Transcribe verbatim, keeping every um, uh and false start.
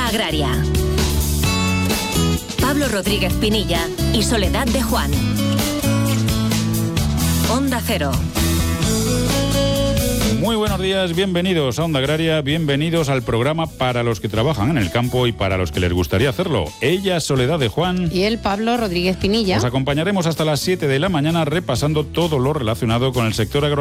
Onda Agraria. Pablo Rodríguez Pinilla y Soledad de Juan. Onda Cero. Muy buenos días, bienvenidos a Onda Agraria, bienvenidos al programa para los que trabajan en el campo y para los que les gustaría hacerlo. Ella, Soledad de Juan. Y él, Pablo Rodríguez Pinilla. Os acompañaremos hasta las siete de la mañana repasando todo lo relacionado con el sector agroalimentario.